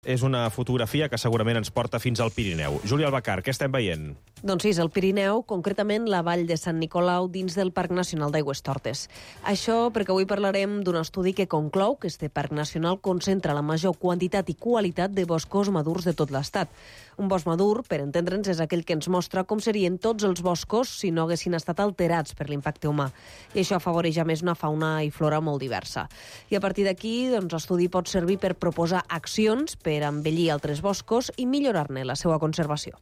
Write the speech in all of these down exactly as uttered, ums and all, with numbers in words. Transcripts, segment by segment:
És una fotografia que segurament ens porta fins al Pirineu. Júlia Albacar, què estem veient? Doncs sí, és el Pirineu, concretament la vall de Sant Nicolau dins del Parc Nacional d'Aigüestortes. Això perquè avui parlarem d'un estudi que conclou que este Parc Nacional concentra la major quantitat i qualitat de boscos madurs de tot l'Estat. Un bosc madur, per entendre'ns, és aquell que ens mostra com serien tots els boscos si no haguessin estat alterats per l'impacte humà. I això afavoreix a més una fauna i flora molt diversa. I a partir d'aquí, doncs, l'estudi pot servir per proposar accions per per embellir altres boscos i millorar-ne la seva conservació.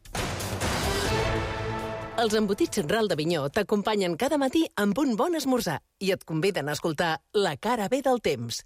Els embotits Ral de Vinyó t'acompanyen cada matí amb un bon esmorzar i et conviden a escoltar La cara B del temps.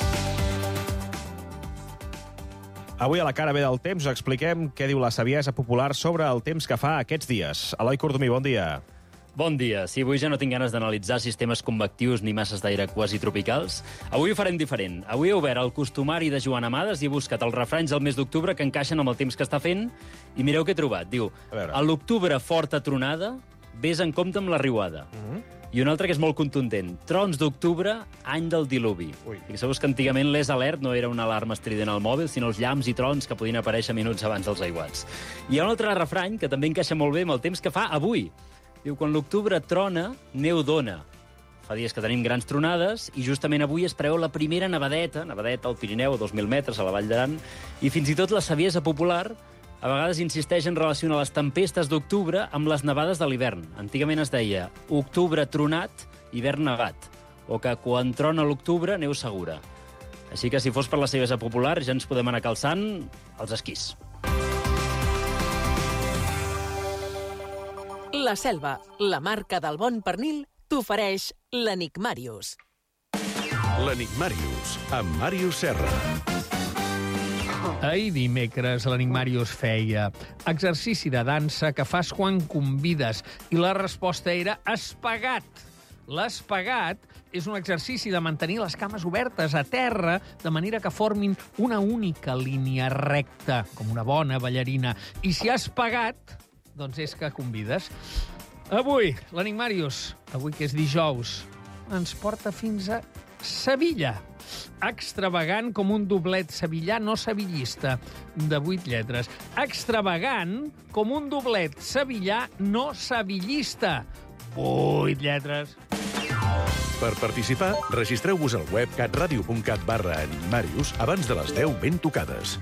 Avui a La cara B del temps expliquem què diu la saviesa popular sobre el temps que fa aquests dies. Eloi Cordomí, bon dia. Bon dia. Si avui ja no tinc ganes d'analitzar sistemes convectius ni masses d'aire quasi tropicals, avui ho farem diferent. Avui he obert el costumari de Joan Amades i he buscat els refranys del mes d'octubre que encaixen amb el temps que està fent i mireu què he trobat. Diu, a l'octubre forta tronada, vés en compte amb la riuada. Uh -huh. I un altre que és molt contundent. Trons d'octubre, any del diluvi. Fixeu-vos que antigament l'Es Alert no era una alarma estrident al mòbil, sinó els llamps i trons que podien aparèixer minuts abans dels aiguats. Hi ha un altre refrany que també encaixa molt bé amb el temps que fa avui. Diu, quan l'octubre trona, neu dona. Fa dies que tenim grans tronades i justament avui es preveu la primera nevadeta, nevadeta al Pirineu, a dos mil metres, a la Vall d'Aran, i fins i tot la saviesa popular a vegades insisteix en relacionar les tempestes d'octubre amb les nevades de l'hivern. Antigament es deia octubre tronat, hivern nevat, o que quan trona l'octubre, neu segura. Així que si fos per la saviesa popular ja ens podem anar calçant els esquís. La Selva, la marca del bon pernil, t'ofereix l'Enigmàrius. L'Enigmàrius, amb Màrius Serra. Ahir dimecres l'Enigmàrius feia exercici de dansa que fas quan convides i la resposta era espagat. L'espagat és un exercici de mantenir les cames obertes a terra de manera que formin una única línia recta, com una bona ballarina. I si has pagat, doncs és que convides. Avui, l'Enigmàrius, avui que és dijous, ens porta fins a Sevilla, extravagant com un doblet sevillà no sevillista, de vuit lletres. Extravagant com un doblet sevillà no sevillista, vuit lletres. Per participar, registreu-vos al web catradio.cat barra Enigmàrius abans de les deu ben tocades.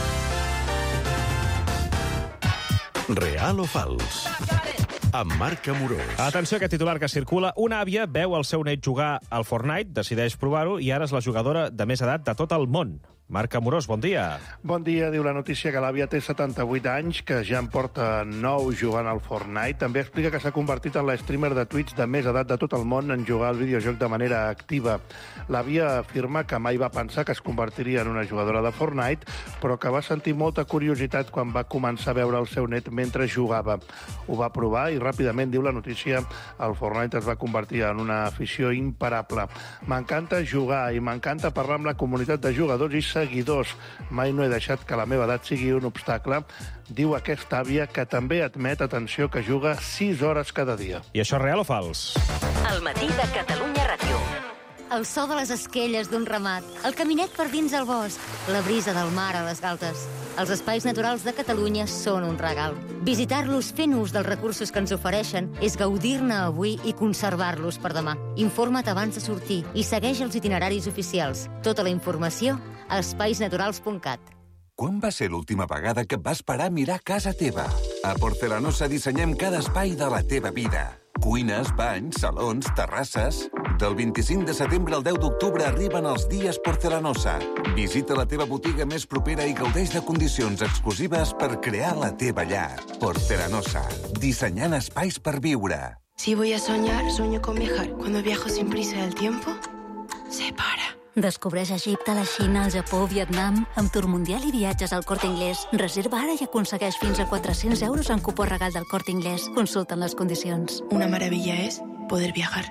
Real o fals? Amb Marc Amorós. Atenció a aquest titular que circula. Una àvia veu el seu net jugar al Fortnite, decideix provar-ho i ara és la jugadora de més edat de tot el món. Marc Amorós, bon dia. Bon dia. Diu la notícia que l'àvia té setanta-vuit anys, que ja en porta nou jugant al Fortnite. També explica que s'ha convertit en la streamer de Twitch de més edat de tot el món en jugar al videojoc de manera activa. L'àvia afirma que mai va pensar que es convertiria en una jugadora de Fortnite, però que va sentir molta curiositat quan va començar a veure el seu net mentre jugava. Ho va provar i ràpidament, diu la notícia, el Fortnite es va convertir en una afició imparable. M'encanta jugar i m'encanta parlar amb la comunitat de jugadors i seguidors. Mai no he deixat que la meva edat sigui un obstacle, diu aquesta àvia, que també admet, atenció, que juga sis hores cada dia. I això és real o fals? El matí de Catalunya Ràdio. El so de les esquelles d'un ramat, el caminet per dins el bosc, la brisa del mar a les galtes. Els espais naturals de Catalunya són un regal. Visitar-los fent ús dels recursos que ens ofereixen és gaudir-ne avui i conservar-los per demà. Informa't abans de sortir i segueix els itineraris oficials. Tota la informació a espais naturals punt cat. Quan va ser l'última vegada que vas parar a mirar casa teva? A Porcelanosa dissenyem cada espai de la teva vida. Cuines, banys, salons, terrasses... Del vint-i-cinc de setembre al deu d'octubre arriben els dies Porcelanosa. Visita la teva botiga més propera i gaudeix de condicions exclusives per crear la teva llar. Porcelanosa, dissenyant espais per viure. Si voy a soñar, sueño con viajar. Cuando viajo sin prisa el tiempo, se para. Descobreix Egipte, la Xina, el Japó, Vietnam, amb Tour Mundial i viatges al Corte Inglés. Reserva ara i aconsegueix fins a quatre-cents euros en cupó regal del Corte Inglés. Consulta'n les condicions. Una maravilla es poder viajar.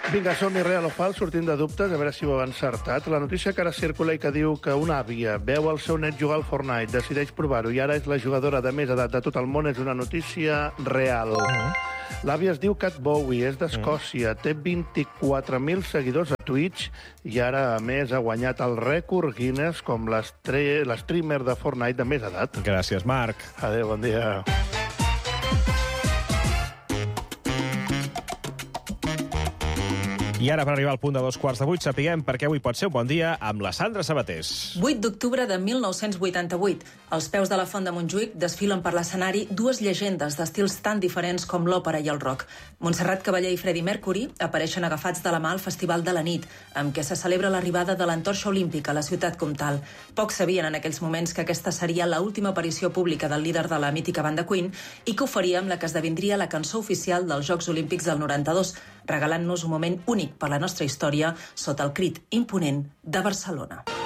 Vinga, som-hi, real o fals, sortint de dubtes, a veure si ho heu encertat. La notícia que ara circula i que diu que una àvia veu el seu net jugar al Fortnite, decideix provar-ho i ara és la jugadora de més edat de tot el món, és una notícia real. L'àvia es diu Cat Bowie, és d'Escòcia, té vint-i-quatre mil seguidors a Twitch i ara, a més, ha guanyat el rècord Guinness com l'streamer de Fortnite de més edat. Gràcies, Marc. Adéu, bon dia. I ara, per arribar al punt de dos quarts de vuit, sapiguem per què avui pot ser un bon dia amb la Sandra Sabatés. vuit d'octubre de mil nou-cents vuitanta-vuit. Als peus de la Font de Montjuïc desfilen per l'escenari dues llegendes d'estils tan diferents com l'òpera i el rock. Montserrat Caballé i Freddie Mercury apareixen agafats de la mà al Festival de la Nit, amb què se celebra l'arribada de l'antorxa olímpica a la ciutat comtal. Pocs sabien en aquells moments que aquesta seria l'última aparició pública del líder de la mítica banda Queen i que ho faria amb la que esdevindria la cançó oficial dels Jocs Olímpics del noranta-dos, regalant-nos un moment únic per la nostra història sota el crit imponent de Barcelona.